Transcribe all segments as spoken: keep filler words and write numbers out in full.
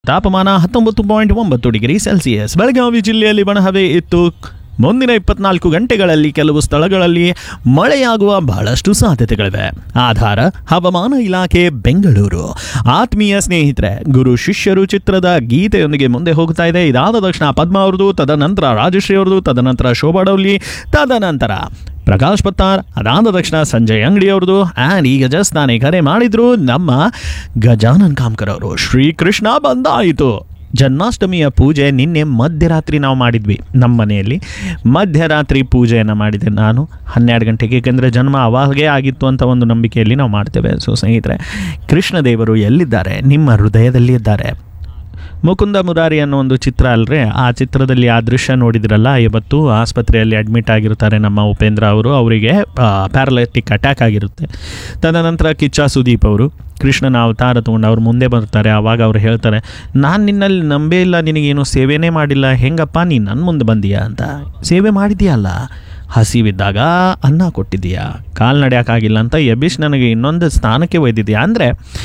ತಾಪಮಾನ ಹತ್ತೊಂಬತ್ತು ಪಾಯಿಂಟ್ ಒಂಬತ್ತು ಡಿಗ್ರಿ ಸೆಲ್ಸಿಯಸ್. ಬೆಳಗಾವಿ ಜಿಲ್ಲೆಯಲ್ಲಿ ಒಣಹವೆ ಇತ್ತು. ಮುಂದಿನ ಇಪ್ಪತ್ನಾಲ್ಕು ಗಂಟೆಗಳಲ್ಲಿ ಕೆಲವು ಸ್ಥಳಗಳಲ್ಲಿ ಮಳೆಯಾಗುವ ಬಹಳಷ್ಟು ಸಾಧ್ಯತೆಗಳಿವೆ. ಆಧಾರ ಹವಾಮಾನ ಇಲಾಖೆ ಬೆಂಗಳೂರು. ಆತ್ಮೀಯ ಸ್ನೇಹಿತರೆ, ಗುರು ಶಿಷ್ಯರು ಚಿತ್ರದ ಗೀತೆಯೊಂದಿಗೆ ಮುಂದೆ ಹೋಗ್ತಾ ಇದೆ. ಇದಾದ ತಕ್ಷಣ ಪದ್ಮ ಅವ್ರದ್ದು, ತದನಂತರ ರಾಜಶ್ರೀ ಅವ್ರದ್ದು, ತದನಂತರ ಶೋಭಾ ಡೌಲಿ, ತದನಂತರ ಪ್ರಕಾಶ್ ಪತ್ತಾರ್, ಅದಾದ ತಕ್ಷಣ ಸಂಜಯ್ ಅಂಗಡಿ ಅವ್ರದ್ದು. ಆ್ಯಂಡ್ ಈಗ ಜಸ್ಟ್ ನಾನೇ ಕರೆ ಮಾಡಿದ್ರು ನಮ್ಮ ಗಜಾನನ್ ಕಾಮ್ಕರ್ ಅವರು. ಶ್ರೀಕೃಷ್ಣ ಬಂದಾಯಿತು. ಜನ್ಮಾಷ್ಟಮಿಯ ಪೂಜೆ ನಿನ್ನೆ ಮಧ್ಯರಾತ್ರಿ ನಾವು ಮಾಡಿದ್ವಿ ನಮ್ಮ ಮನೆಯಲ್ಲಿ. ಮಧ್ಯರಾತ್ರಿ ಪೂಜೆಯನ್ನು ಮಾಡಿದೆ ನಾನು ಹನ್ನೆರಡು ಗಂಟೆಗೆ, ಏಕೆಂದರೆ ಜನ್ಮ ಅವಾಗೇ ಆಗಿತ್ತು ಅಂತ ಒಂದು ನಂಬಿಕೆಯಲ್ಲಿ ನಾವು ಮಾಡ್ತೇವೆ. ಸೊ ಸ್ನೇಹಿತರೆ, ಕೃಷ್ಣದೇವರು ಎಲ್ಲಿದ್ದಾರೆ? ನಿಮ್ಮ ಹೃದಯದಲ್ಲಿ ಇದ್ದಾರೆ. ಮುಕುಂದ ಮುರಾರಿ ಅನ್ನೋ ಒಂದು ಚಿತ್ರ ಅಲ್ಲರೆ, ಆ ಚಿತ್ರದಲ್ಲಿ ಆ ದೃಶ್ಯ ನೋಡಿದ್ರಲ್ಲ, ಇವತ್ತು ಆಸ್ಪತ್ರೆಯಲ್ಲಿ ಅಡ್ಮಿಟ್ ಆಗಿರ್ತಾರೆ ನಮ್ಮ ಉಪೇಂದ್ರ ಅವರು. ಅವರಿಗೆ ಪ್ಯಾರಲೈಟಿಕ್ ಅಟ್ಯಾಕ್ ಆಗಿರುತ್ತೆ. ತದನಂತರ ಕಿಚ್ಚ ಸುದೀಪ್ ಅವರು ಕೃಷ್ಣನ ಅವತಾರ ತೊಗೊಂಡು ಅವ್ರು ಮುಂದೆ ಬರ್ತಾರೆ. ಆವಾಗ ಅವ್ರು ಹೇಳ್ತಾರೆ, ನಾನು ನಿನ್ನಲ್ಲಿ ನಂಬೇ ಇಲ್ಲ, ನಿನಗೇನು ಸೇವೆನೇ ಮಾಡಿಲ್ಲ, ಹೆಂಗಪ್ಪ ನೀನು ನನ್ನ ಮುಂದೆ ಬಂದೀಯಾ ಅಂತ. ಸೇವೆ ಮಾಡಿದೆಯಲ್ಲ, ಹಸಿವಿದ್ದಾಗ ಅನ್ನ ಕೊಟ್ಟಿದ್ದೀಯಾ, ಕಾಲು ನಡೆಯೋಕ್ಕಾಗಿಲ್ಲ ಅಂತ ಎಬ್ಬಿಸಿ ನನಗೆ ಇನ್ನೊಂದು ಸ್ಥಾನಕ್ಕೆ ಒಯ್ದಿದೆಯಾ. ಅಂದರೆ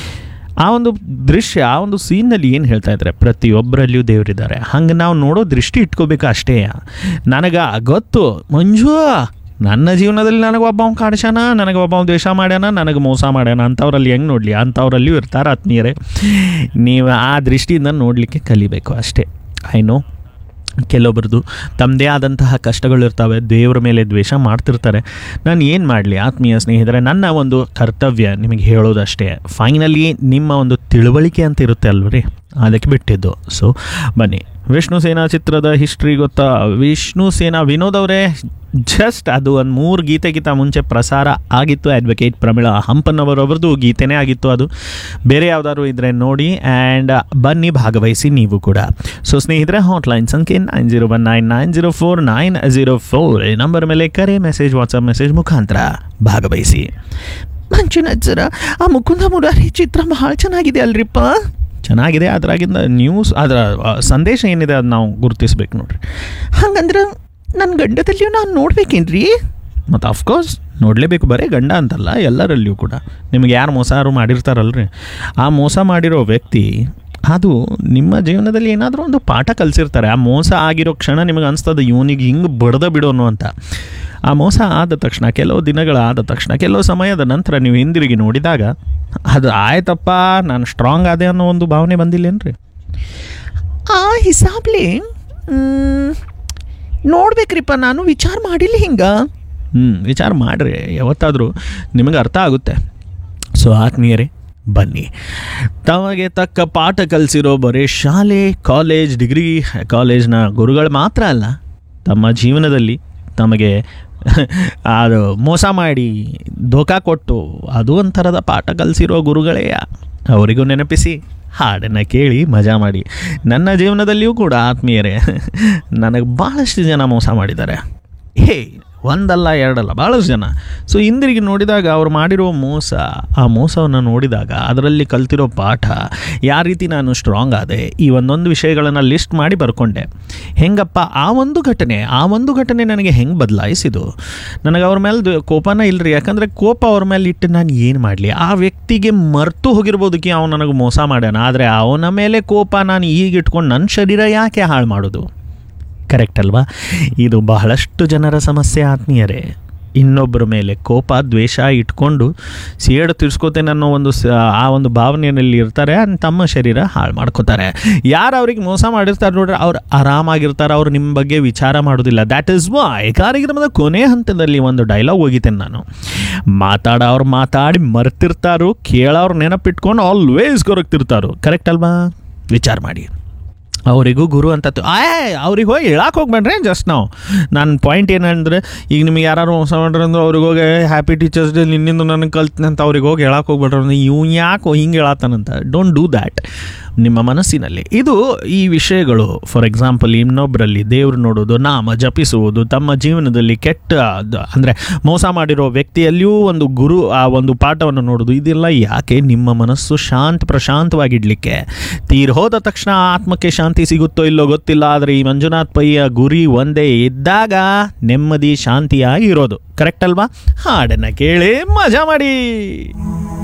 ಆ ಒಂದು ದೃಶ್ಯ, ಆ ಒಂದು ಸೀನ್ನಲ್ಲಿ ಏನು ಹೇಳ್ತಾ ಇದ್ದಾರೆ, ಪ್ರತಿಯೊಬ್ಬರಲ್ಲಿಯೂ ದೇವರಿದ್ದಾರೆ. ಹಂಗೆ ನಾವು ನೋಡೋ ದೃಷ್ಟಿ ಇಟ್ಕೋಬೇಕು ಅಷ್ಟೇ. ನನಗೆ ಗೊತ್ತು ಮಂಜು, ನನ್ನ ಜೀವನದಲ್ಲಿ ನನಗೆ ಒಬ್ಬ ಕಾಡ್ಸ್ಯಾನ, ನನಗೆ ಒಬ್ಬ ದ್ವೇಷ ಮಾಡ್ಯಾನ, ನನಗೆ ಮೋಸ ಮಾಡ್ಯಾನ ಅಂಥವ್ರಲ್ಲಿ ಹೆಂಗೆ ನೋಡಲಿ, ಅಂಥವ್ರಲ್ಲಿಯೂ ಇರ್ತಾರೆ ಆತ್ಮೀಯರೇ. ನೀವು ಆ ದೃಷ್ಟಿಯಿಂದ ನೋಡಲಿಕ್ಕೆ ಕಲಿಬೇಕು ಅಷ್ಟೇ. ಐ ನೋ ಕೆಲವೊಬ್ಬರದು ತಮ್ಮದೇ ಆದಂತಹ ಕಷ್ಟಗಳು ಇರ್ತವೆ, ದೇವರ ಮೇಲೆ ದ್ವೇಷ ಮಾಡ್ತಿರ್ತಾರೆ. ನಾನು ಏನು ಮಾಡಲಿ ಆತ್ಮೀಯ ಸ್ನೇಹಿತರೆ, ನನ್ನ ಒಂದು ಕರ್ತವ್ಯ ನಿಮಗೆ ಹೇಳೋದಷ್ಟೇ. ಫೈನಲಿ ನಿಮ್ಮ ಒಂದು ತಿಳುವಳಿಕೆ ಅಂತ ಇರುತ್ತೆ ಅಲ್ವರಿ, ಅದಕ್ಕೆ ಬಿಟ್ಟಿದ್ದು. ಸೊ ಬನ್ನಿ, ವಿಷ್ಣು ಸೇನಾ ಚಿತ್ರದ ಹಿಸ್ಟ್ರಿ ಗೊತ್ತಾ? ವಿಷ್ಣು ಸೇನಾ ವಿನೋದ್ ಅವರೇ ಜಸ್ಟ್ ಅದು ಒಂದು ಮೂರು ಗೀತೆಗಿಂತ ಮುಂಚೆ ಪ್ರಸಾರ ಆಗಿತ್ತು. ಅಡ್ವೊಕೇಟ್ ಪ್ರಮೀಳಾ ಹಂಪನ್ನವರವ್ರದ್ದು ಗೀತೆನೇ ಆಗಿತ್ತು. ಅದು ಬೇರೆ ಯಾವುದಾದ್ರು ಇದ್ದರೆ ನೋಡಿ ಆ್ಯಂಡ್ ಬನ್ನಿ, ಭಾಗವಹಿಸಿ ನೀವು ಕೂಡ. ಸೊ ಸ್ನೇಹಿತರೆ, ಹಾಟ್ಲೈನ್ ಸಂಖ್ಯೆ nine zero one nine nine zero four nine zero four ಈ ನಂಬರ್ ಮೇಲೆ ಕರೆ, ಮೆಸೇಜ್, ವಾಟ್ಸಪ್ ಮೆಸೇಜ್ ಮುಖಾಂತರ ಭಾಗವಹಿಸಿ. ಮಂಜುನಾಥ್ ಸರ, ಆ ಮುಕುಂದ ಮುರಾರಿ ಚಿತ್ರ ಭಾಳ ಚೆನ್ನಾಗಿದೆ ಅಲ್ರಿಪ್ಪ. ಚೆನ್ನಾಗಿದೆ, ಅದರಾಗಿಂದ ನ್ಯೂಸ್, ಅದರ ಸಂದೇಶ ಏನಿದೆ ಅದು ನಾವು ಗುರುತಿಸ್ಬೇಕು ನೋಡ್ರಿ. ಹಂಗಂದ್ರೆ ನನ್ನ ಗಂಡದಲ್ಲಿಯೂ ನಾನು ನೋಡ್ಬೇಕೇನ್ರಿ? ಮತ್ತು ಅಫ್ಕೋರ್ಸ್ ನೋಡಲೇಬೇಕು, ಬರೀ ಗಂಡ ಅಂತಲ್ಲ, ಎಲ್ಲರಲ್ಲಿಯೂ ಕೂಡ. ನಿಮಗೆ ಯಾರು ಮೋಸ ಯಾರು ಮಾಡಿರ್ತಾರಲ್ರಿ, ಆ ಮೋಸ ಮಾಡಿರೋ ವ್ಯಕ್ತಿ ಅದು ನಿಮ್ಮ ಜೀವನದಲ್ಲಿ ಏನಾದರೂ ಒಂದು ಪಾಠ ಕಲಿಸಿರ್ತಾರೆ. ಆ ಮೋಸ ಆಗಿರೋ ಕ್ಷಣ ನಿಮಗೆ ಅನಿಸ್ತದೆ, ಇವನಿಗೆ ಹಿಂಗೆ ಬಡ್ದ ಬಿಡೋನು ಅಂತ. ಆ ಮೋಸ ಆದ ತಕ್ಷಣ, ಕೆಲವು ದಿನಗಳಾದ ತಕ್ಷಣ, ಕೆಲವು ಸಮಯದ ನಂತರ ನೀವು ಹಿಂದಿರುಗಿ ನೋಡಿದಾಗ ಅದು ಆಯ್ತಪ್ಪ, ನಾನು ಸ್ಟ್ರಾಂಗ್ ಆದೆ ಅನ್ನೋ ಒಂದು ಭಾವನೆ ಬಂದಿಲ್ಲೇನ್ರಿ? ಆ ಹಿಸಾಬ್ಲಿ ನೋಡ್ಬೇಕ್ರಿಪ್ಪ, ನಾನು ವಿಚಾರ ಮಾಡಿಲ್ಲ ಹಿಂಗೆ. ಹ್ಞೂ ವಿಚಾರ ಮಾಡಿರಿ, ಯಾವತ್ತಾದರೂ ನಿಮಗೆ ಅರ್ಥ ಆಗುತ್ತೆ. ಸೊ ಆತ್ಮೀಯರೇ, ಬನ್ನಿ, ತಮಗೆ ತಕ್ಕ ಪಾಠ ಕಲಿಸಿರೋ ಬರೀ ಶಾಲೆ, ಕಾಲೇಜ್, ಡಿಗ್ರಿ ಕಾಲೇಜ್ನ ಗುರುಗಳು ಮಾತ್ರ ಅಲ್ಲ, ತಮ್ಮ ಜೀವನದಲ್ಲಿ ತಮಗೆ ಅದು ಮೋಸ ಮಾಡಿ ಧೋಕಾ ಕೊಟ್ಟು ಅದು ಒಂಥರದ ಪಾಠ ಕಲಿಸಿರೋ ಗುರುಗಳೇ. ಅವರಿಗೂ ನೆನಪಿಸಿ ಹಾಡನ್ನು ಕೇಳಿ ಮಜಾ ಮಾಡಿ. ನನ್ನ ಜೀವನದಲ್ಲಿಯೂ ಕೂಡ ಆತ್ಮೀಯರೇ, ನನಗೆ ಭಾಳಷ್ಟು ಜನ ಮೋಸ ಮಾಡಿದ್ದಾರೆ. ಹೇ, ಒಂದಲ್ಲ ಎರಡಲ್ಲ, ಭಾಳಷ್ಟು ಜನ. ಸೊ ಹಿಂದಿರುಗಿ ನೋಡಿದಾಗ ಅವ್ರು ಮಾಡಿರೋ ಮೋಸ, ಆ ಮೋಸವನ್ನು ನೋಡಿದಾಗ ಅದರಲ್ಲಿ ಕಲ್ತಿರೋ ಪಾಠ, ಯಾವ ರೀತಿ ನಾನು ಸ್ಟ್ರಾಂಗ್ ಆದೆ, ಈ ಒಂದೊಂದು ವಿಷಯಗಳನ್ನು ಲಿಸ್ಟ್ ಮಾಡಿ ಬರ್ಕೊಂಡೆ. ಹೆಂಗಪ್ಪ ಆ ಒಂದು ಘಟನೆ, ಆ ಒಂದು ಘಟನೆ ನನಗೆ ಹೆಂಗೆ ಬದಲಾಯಿಸಿದು. ನನಗೆ ಅವ್ರ ಮೇಲೆ ಕೋಪನ ಇಲ್ಲರಿ, ಯಾಕಂದರೆ ಕೋಪ ಅವ್ರ ಮೇಲೆ ಇಟ್ಟು ನಾನು ಏನು ಮಾಡಲಿ? ಆ ವ್ಯಕ್ತಿಗೆ ಮರೆತು ಹೋಗಿರ್ಬೋದಕ್ಕೆ ಅವ್ನು ನನಗೆ ಮೋಸ ಮಾಡ್ಯಾನ, ಆದರೆ ಅವನ ಮೇಲೆ ಕೋಪ ನಾನು ಈಗ ಇಟ್ಕೊಂಡು ನನ್ನ ಶರೀರ ಯಾಕೆ ಹಾಳು ಮಾಡೋದು? ಕರೆಕ್ಟ್ ಅಲ್ವಾ? ಇದು ಬಹಳಷ್ಟು ಜನರ ಸಮಸ್ಯೆ ಆತ್ಮೀಯರೇ. ಇನ್ನೊಬ್ಬರ ಮೇಲೆ ಕೋಪ, ದ್ವೇಷ ಇಟ್ಕೊಂಡು ಸೇಡು ತೀರ್ಸ್ಕೋತೇನೆ ಅನ್ನೋ ಒಂದು ಸ ಆ ಒಂದು ಭಾವನೆಯಲ್ಲಿ ಇರ್ತಾರೆ, ತಮ್ಮ ಶರೀರ ಹಾಳು ಮಾಡ್ಕೋತಾರೆ. ಯಾರು ಅವ್ರಿಗೆ ಮೋಸ ಮಾಡಿರ್ತಾರೆ ನೋಡ್ರಿ, ಅವ್ರು ಆರಾಮಾಗಿರ್ತಾರೆ, ಅವ್ರು ನಿಮ್ಮ ಬಗ್ಗೆ ವಿಚಾರ ಮಾಡೋದಿಲ್ಲ. ದ್ಯಾಟ್ ಈಸ್ ವೈ ಕಾರ್ಯಕ್ರಮದ ಕೊನೆ ಹಂತದಲ್ಲಿ ಒಂದು ಡೈಲಾಗ್ ಹೋಗಿದ್ದೇನೆ ನಾನು. ಮಾತಾಡೋರು ಮಾತಾಡಿ ಮರ್ತಿರ್ತಾರೋ, ಕೇಳೋರು ನೆನಪಿಟ್ಕೊಂಡು ಆಲ್ವೇಸ್ ಕೊರಗ್ತಿರ್ತಾರೋ. ಕರೆಕ್ಟ್ ಅಲ್ವಾ? ವಿಚಾರ ಮಾಡಿ. ಅವರಿಗೂ ಗುರು ಅಂತ ಆಯ್ ಅವ್ರಿಗೆ ಹೋಗಿ ಹೇಳಕ್ಕೆ ಹೋಗ್ಬೇಡ್ರಿ. ಜಸ್ಟ್ ನಾವು ನನ್ನ ಪಾಯಿಂಟ್ ಏನಂದರೆ, ಈಗ ನಿಮಗೆ ಯಾರು ಮೋಸ ಮಾಡ್ರಿ ಅಂದ್ರೆ ಅವ್ರಿಗೆ ಹೋಗಿ ಹ್ಯಾಪಿ ಟೀಚರ್ಸ್ ಡೇ ನಿನ್ನಿಂದ ನನಗೆ ಕಲ್ತೀನಿ ಅಂತ ಅವ್ರಿಗೆ ಹೋಗಿ ಹೇಳಕ್ಕೆ ಹೋಗ್ಬೇಡ್ರಿ ಅಂದ್ರೆ ಇವ್ ಯಾಕೋ ಹಿಂಗೆ ಹೇಳತ್ತಾನಂತ. Don't do that. ನಿಮ್ಮ ಮನಸ್ಸಿನಲ್ಲಿ ಇದು ಈ ವಿಷಯಗಳು, ಫಾರ್ ಎಕ್ಸಾಂಪಲ್ ಇನ್ನೊಬ್ಬರಲ್ಲಿ ದೇವರು ನೋಡೋದು, ನಾಮ ಜಪಿಸುವುದು, ತಮ್ಮ ಜೀವನದಲ್ಲಿ ಕೆಟ್ಟ ಅಂದರೆ ಮೋಸ ಮಾಡಿರೋ ವ್ಯಕ್ತಿಯಲ್ಲಿಯೂ ಒಂದು ಗುರು ಆ ಒಂದು ಪಾಠವನ್ನು ನೋಡೋದು, ಇದೆಲ್ಲ ಯಾಕೆ? ನಿಮ್ಮ ಮನಸ್ಸು ಶಾಂತ ಪ್ರಶಾಂತವಾಗಿಡಲಿಕ್ಕೆ. ತೀರ್ ಹೋದ ತಕ್ಷಣ ಆತ್ಮಕ್ಕೆ ಶಾಂತಿ ಸಿಗುತ್ತೋ ಇಲ್ಲೋ ಗೊತ್ತಿಲ್ಲ, ಆದರೆ ಈ ಮಂಜುನಾಥ್ ಪೈಯ ಗುರಿ ಒಂದೇ, ಇದ್ದಾಗ ನೆಮ್ಮದಿ ಶಾಂತಿಯಾಗಿ ಇರೋದು. ಕರೆಕ್ಟ್ ಅಲ್ವಾ? ಹಾಡನ್ನು ಕೇಳಿ ಮಜಾ ಮಾಡಿ.